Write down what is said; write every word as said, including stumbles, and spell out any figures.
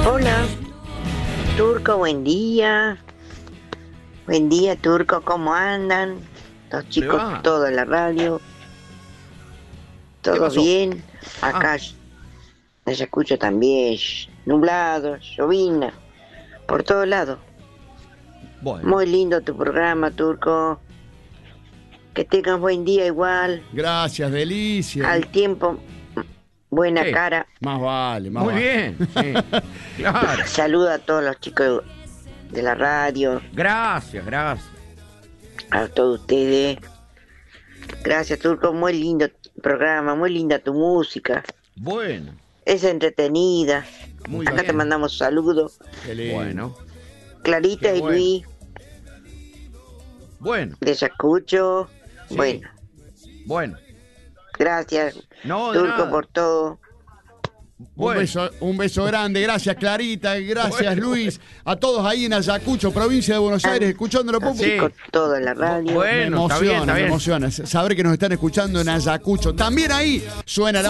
Hola, Turco, buen día. Buen día, Turco, ¿cómo andan? Los chicos, todo en la radio. Todo bien. Acá ah. se escucha también nublado, llovina, por todos lados. Bueno. Muy lindo tu programa, Turco. Que tengas buen día igual. Gracias, Delicia. Al tiempo, buena Sí. cara. Más vale, más Muy vale. bien, sí. Claro. Saluda a todos los chicos de la radio, Gracias, gracias. a todos ustedes. Gracias, Turco. Muy lindo tu programa, muy linda tu música. Bueno. Es entretenida. Muy Acá bien. te mandamos saludos. Qué lindo. Bueno. Clarita Qué y bueno. Luis, Bueno. les escucho. Sí. Bueno, Bueno. gracias, No, de Turco, nada. por todo. Un, Bueno. beso, un beso grande, gracias Clarita, gracias Bueno. Luis, a todos ahí en Ayacucho, provincia de Buenos Aires, escuchándolo. Los Popo. Sí. chicos, todo en la radio. Bueno, me está bien, emociona, está me bien. emociona saber que nos están escuchando en Ayacucho. También ahí suena la